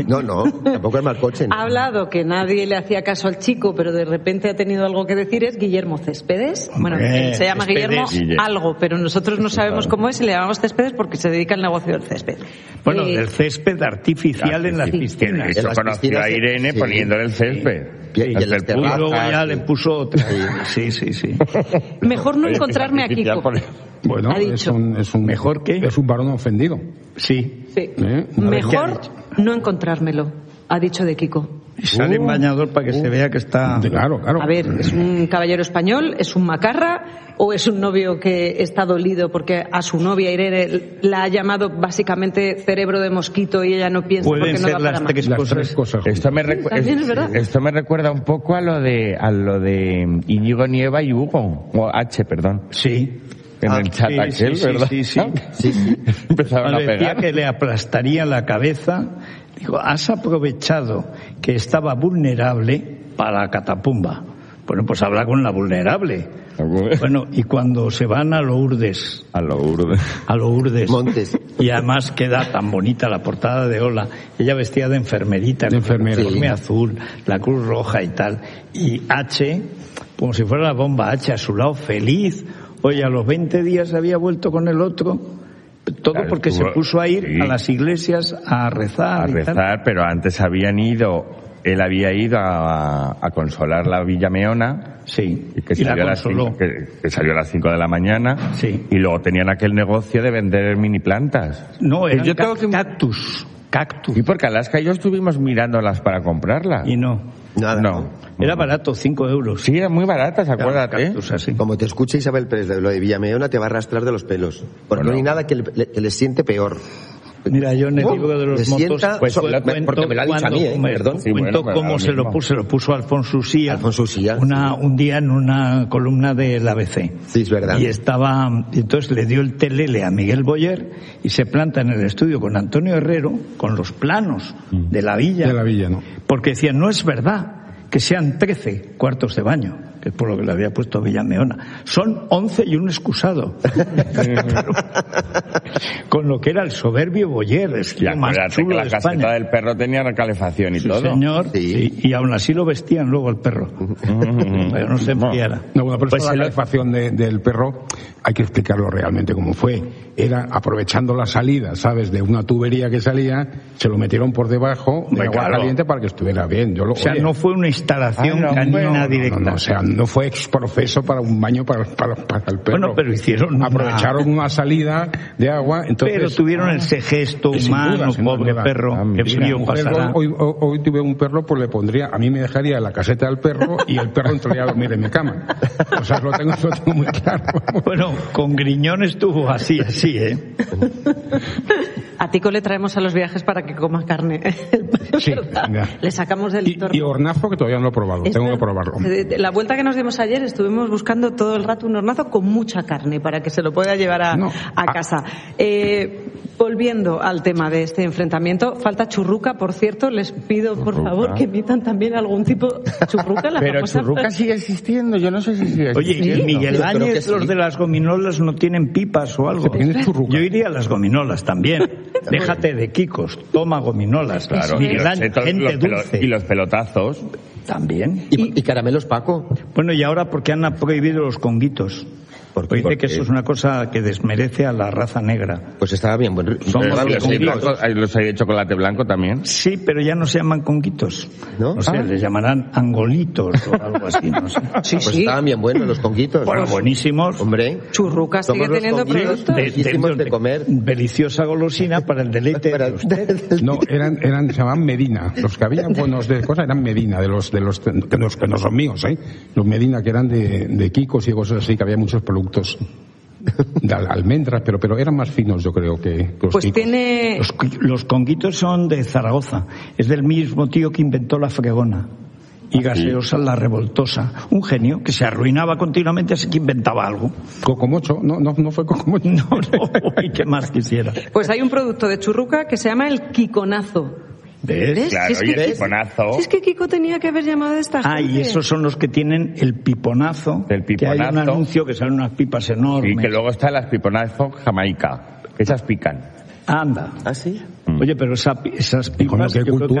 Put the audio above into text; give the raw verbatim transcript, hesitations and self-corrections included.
No, no, tampoco es mal coche. ¿no? Ha hablado que nadie le hacía caso al chico, pero de repente ha tenido algo que decir, es Guillermo Céspedes. Bueno, él se llama Guillermo algo, pero nosotros no sabemos cómo es y le llamamos Céspedes porque se dedica al negocio del césped. Bueno, eh, del césped artificial en las piscinas. Eso conoció a Irene sí. poniéndole el césped. Sí. Y, y, el y luego ya sí. le puso otra. Sí, sí, sí. Mejor no encontrarme a Kiko. Bueno, Ha dicho. es un, es un ¿Mejor qué? Es un varón ofendido. Sí. Sí. ¿Eh? Mejor no encontrármelo, ha dicho de Kiko. Y sale en bañador para que se vea que está... Claro, claro. A ver, ¿es un caballero español? ¿Es un macarra? ¿O es un novio que está dolido porque a su novia Irene la ha llamado básicamente cerebro de mosquito y ella no piensa Pueden porque no ser da para las más? tres Las cosas. tres cosas. Esto me, recu- también es verdad. esto me recuerda un poco a lo de a lo de Íñigo Nieva y Hugo, o H, perdón. Sí. En Ah, el chat sí, aquel, sí, ¿verdad? sí, sí, Sí, sí. Empezaron Cuando a decía pegar. que le aplastaría la cabeza, digo, has aprovechado que estaba vulnerable para la catapumba. Bueno, pues habla con la vulnerable. Bueno, y cuando se van a Lourdes, A lo urde. a Lourdes, Montes. y además queda tan bonita la portada de Ola, ella vestida de enfermerita, De enfermera. con el uniforme Sí. azul, la Cruz Roja y tal, y H, como si fuera la bomba H, a su lado feliz. Oye, a los veinte días había vuelto con el otro, todo Claro, porque estuvo- se puso a ir sí. a las iglesias a rezar. A y tal. rezar, pero antes habían ido, él había ido a, a consolar la Villa Meona, Sí, y que, y la salió a las consoló. cinco, que, que salió a las cinco de la mañana, Sí. y luego tenían aquel negocio de vender mini plantas. No, eran Yo tengo cac- que- cactus, cactus. Y porque Alaska y yo estuvimos mirándolas para comprarlas. Y no, Nada. No. era barato, cinco euros. Sí, eran muy baratas, acuérdate. Cactus así. Como te escuche Isabel Pérez de lo de Villameona, te va a arrastrar de los pelos. Porque Bueno. no hay nada que le, le- que le siente peor. Mira, yo en el ¿Cómo? libro de los Le motos sienta- pues, so- cuento porque me lo ha dicho a mí, ¿eh? cuando- Perdón. Sí, cuento bueno, cómo lo se lo mismo. puso, se lo puso Alfonso Usía, Alfonso Usía, una, un día en una columna del A B C. Sí, es verdad. Y estaba, y entonces le dio el telele a Miguel Boyer y se planta en el estudio con Antonio Herrero con los planos de la villa. De la villa, ¿no? Porque decían, no es verdad que sean trece cuartos de baño, que es por lo que le había puesto Villameona. Son once y un excusado. Pero, con lo que era el soberbio Boyer, es Y lo más acuérdate que chulo la de caseta España. del perro tenía calefacción y Sí, todo. señor, Sí. y, y aún así lo vestían luego el perro. Pero no se enfriara. No, bueno, pero Pues eso de se la lo- calefacción de- del perro hay que explicarlo realmente cómo fue. Era aprovechando la salida, ¿sabes? De una tubería que salía, se lo metieron por debajo de Hombre, agua claro. caliente para que estuviera bien. Yo lo, O sea, oye, no fue una instalación Ah, no, canina bueno, no, directa. no, no, o sea, no fue exprofeso para un baño para, para, para el perro. Bueno, pero hicieron una- Aprovecharon una salida de agua, entonces... Pero tuvieron ese gesto Sin humano, duda, sin pobre duda. perro, Ah, que mira. frío Mujer, pasará. hoy, hoy, hoy tuve un perro, pues le pondría, a mí me dejaría en la caseta del perro y el perro entraría a dormir en mi cama. O sea, lo tengo, lo tengo muy claro. Bueno, con Griñón estuvo así, así, ¿eh? A Tico le traemos a los viajes para que coma carne. Sí, ¿Verdad? venga. Le sacamos del Y, entorno. y hornazo que todavía no lo he probado, Esto- tengo que probarlo. de- de- La vuelta que nos dimos ayer estuvimos buscando todo el rato un hornazo con mucha carne para que se lo pueda llevar a, No. a Ah. casa. Eh, volviendo al tema de este enfrentamiento, falta churruca, por cierto, les pido por Churruca. favor que emitan también algún tipo churruca, la Pero famosa Churruca frase- sigue existiendo, yo no sé si sigue Oye, existiendo. Miguel Yo creo que Áñez, sí. los de las gominolas no tienen pipas o algo. ¿Tienes churruca? Yo iría a las gominolas también. Déjate de Kikos, toma gominolas. Claro, y Miguel los, Áñez, chetos, gente los pelo- dulce. y los pelotazos. También. ¿Y, y caramelos Paco? Bueno, y ahora porque han prohibido los conguitos. ¿Por qué? Porque dice ¿Por que qué? eso es una cosa que desmerece a la raza negra. Pues estaba bien. Bueno, Son Pero los los, hay conguitos. blanco- hay- los hay de chocolate blanco también. Sí, pero ya no se llaman conguitos. ¿No? No sé, Ah. les llamarán angolitos o algo así, no sé. Sí, pues sí. estaban bien buenos los conguitos. Bueno, buenísimos. Hombre. Churruca sigue Somos los teniendo conguitos productos. de- Riquísimos de comer. Deliciosa golosina para el deleite Para- de usted. No, eran, eran, se llamaban Medina. Los que habían buenos de cosas eran Medina, de los, de los, que no, que no son míos, ¿eh? Los Medina que eran de, de Kikos y cosas así, que había muchos productos de al- almendras, pero, pero eran más finos, yo creo, que, que los Pues Kikos. tiene... Los, los conguitos son de Zaragoza. Es del mismo tío que inventó la fregona. Y gaseosa la revoltosa. Un genio que se arruinaba continuamente, así que inventaba algo. Cocomocho, no, no, no fue Cocomocho. No, no, y qué más quisiera. Pues hay un producto de churruca que se llama el Kikonazo. ¿Ves? ¿Ves? Claro, Si es y que el Kiko- piponazo. si es que Kiko tenía que haber llamado de esta Ah, y gente. esos son los que tienen el piponazo. El Que hay un piponazo. anuncio que salen unas pipas enormes. Y que luego están las piponazos Jamaica. Esas pican. Anda. ¿Ah, sí? Oye, pero esa, esas pipas... Con lo que yo creo que